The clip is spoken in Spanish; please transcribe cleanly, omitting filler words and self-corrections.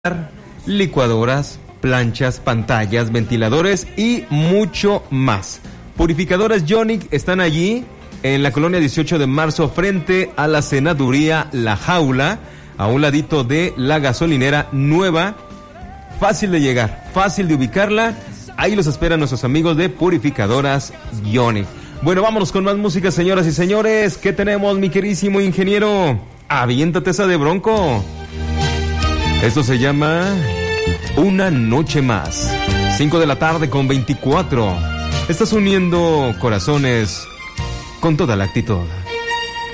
licuadoras, planchas, pantallas, ventiladores y mucho más. Purificadoras Yonic están allí en la colonia 18 de marzo frente a la senaduría La Jaula, a un ladito de la gasolinera nueva. Fácil de llegar, fácil de ubicarla. Ahí los esperan nuestros amigos de Purificadoras Yonic. Bueno, vámonos con más música, señoras y señores. ¿Qué tenemos, mi querísimo ingeniero? Aviéntate esa de Bronco. Esto se llama Una Noche Más. 5 de la tarde con 24. Estás uniendo corazones con toda la actitud.